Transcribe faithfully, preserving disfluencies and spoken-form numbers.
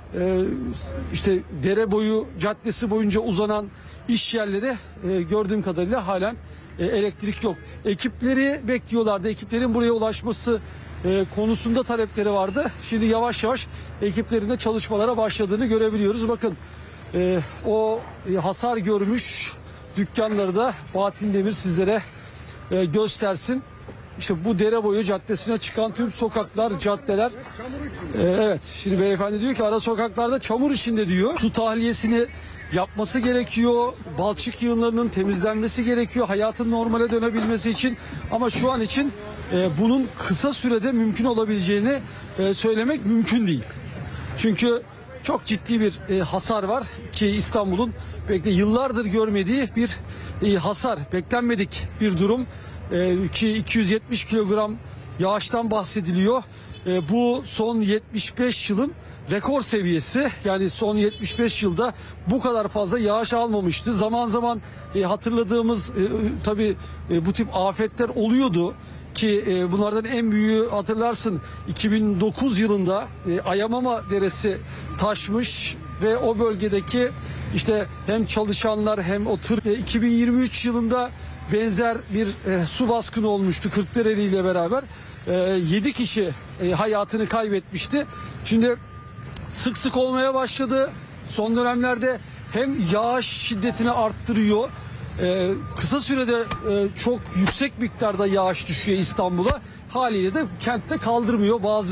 e, işte dere boyu caddesi boyunca uzanan iş yerleri e, gördüğüm kadarıyla halen e, elektrik yok. Ekipleri bekliyorlardı. Ekiplerin buraya ulaşması e, konusunda talepleri vardı. Şimdi yavaş yavaş ekiplerinde çalışmalara başladığını görebiliyoruz. Bakın e, o e, hasar görmüş dükkanları da Bahattin Demir sizlere e, göstersin. İşte bu dere boyu caddesine çıkan tüm sokaklar, caddeler. E, evet, şimdi beyefendi diyor ki ara sokaklarda çamur içinde diyor. Su tahliyesini yapması gerekiyor. Balçık yığınlarının temizlenmesi gerekiyor. Hayatın normale dönebilmesi için. Ama şu an için e, bunun kısa sürede mümkün olabileceğini e, söylemek mümkün değil. Çünkü çok ciddi bir e, hasar var ki İstanbul'un belki de yıllardır görmediği bir e, hasar, beklenmedik bir durum e, ki iki yüz yetmiş kilogram yağıştan bahsediliyor. E, bu son yetmiş beş yılın rekor seviyesi. Yani son yetmiş beş yılda bu kadar fazla yağış almamıştı. Zaman zaman e, hatırladığımız e, tabii e, bu tip afetler oluyordu. Ki e, bunlardan en büyüğü hatırlarsın iki bin dokuz yılında e, Ayamama Deresi taşmış ve o bölgedeki işte hem çalışanlar hem o tır e, iki bin yirmi üç yılında benzer bir e, su baskını olmuştu Kırklareli ile beraber. E, yedi kişi e, hayatını kaybetmişti. Şimdi sık sık olmaya başladı. Son dönemlerde hem yağış şiddetini arttırıyor. Ee, kısa sürede e, çok yüksek miktarda yağış düşüyor İstanbul'a. Haliyle de kentte kaldırmıyor bazı